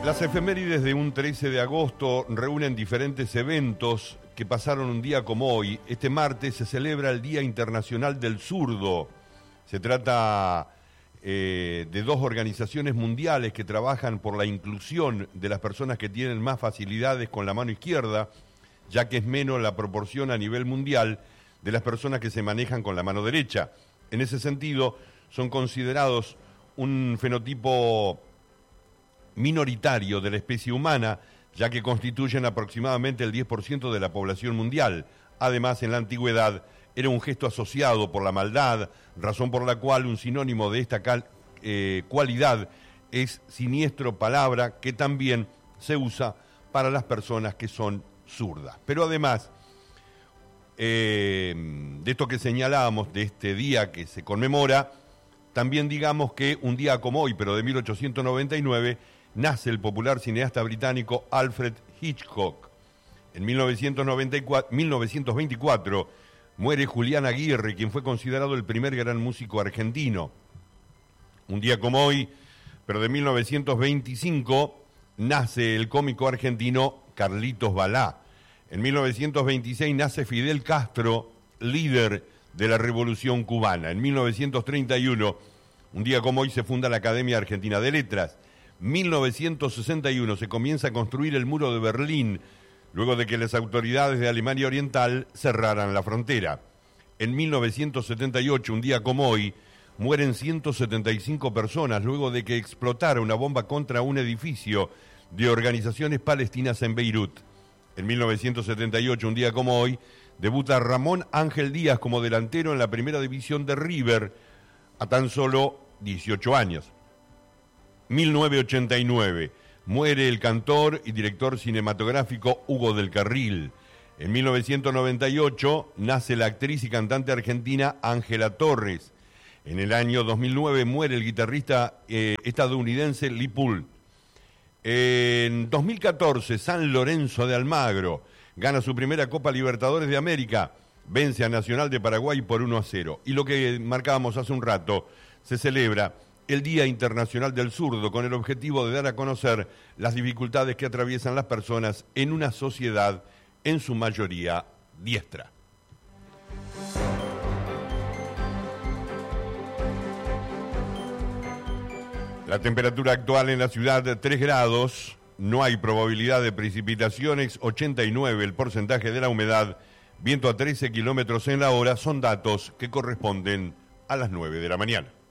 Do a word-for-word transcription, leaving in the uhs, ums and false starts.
Las efemérides de un trece de agosto reúnen diferentes eventos que pasaron un día como hoy. Este martes se celebra el Día Internacional del Zurdo. Se trata eh, de dos organizaciones mundiales que trabajan por la inclusión de las personas que tienen más facilidades con la mano izquierda, ya que es menos la proporción a nivel mundial de las personas que se manejan con la mano derecha. En ese sentido, son considerados un fenotipo minoritario de la especie humana, ya que constituyen aproximadamente el diez por ciento de la población mundial. Además, en la antigüedad era un gesto asociado por la maldad, razón por la cual un sinónimo de esta cal, eh, cualidad es siniestro, palabra que también se usa para las personas que son zurdas. Pero además, eh, de esto que señalábamos, de este día que se conmemora, también digamos que un día como hoy, pero de mil ochocientos noventa y nueve, nace el popular cineasta británico Alfred Hitchcock. En mil novecientos veinticuatro muere Julián Aguirre, quien fue considerado el primer gran músico argentino. Un día como hoy, pero de mil novecientos veinticinco, nace el cómico argentino Carlitos Balá. En mil novecientos veintiséis nace Fidel Castro, líder de la Revolución Cubana. En mil novecientos treinta y uno, un día como hoy, se funda la Academia Argentina de Letras. mil novecientos sesenta y uno se comienza a construir el muro de Berlín, luego de que las autoridades de Alemania Oriental cerraran la frontera. En mil novecientos setenta y ocho, un día como hoy, mueren ciento setenta y cinco personas luego de que explotara una bomba contra un edificio de organizaciones palestinas en Beirut. En mil novecientos setenta y ocho, un día como hoy, debuta Ramón Ángel Díaz como delantero en la primera división de River a tan solo dieciocho años. mil novecientos ochenta y nueve, muere el cantor y director cinematográfico Hugo del Carril. En mil novecientos noventa y ocho nace la actriz y cantante argentina Ángela Torres. En el año dos mil nueve muere el guitarrista eh, estadounidense Lee Poole. En dos mil catorce, San Lorenzo de Almagro gana su primera Copa Libertadores de América, vence a Nacional de Paraguay por uno a cero. Y lo que marcábamos hace un rato, se celebra el Día Internacional del Zurdo con el objetivo de dar a conocer las dificultades que atraviesan las personas en una sociedad en su mayoría diestra. La temperatura actual en la ciudad, tres grados, no hay probabilidad de precipitaciones, ochenta y nueve el porcentaje de la humedad, viento a trece kilómetros en la hora, son datos que corresponden a las nueve de la mañana.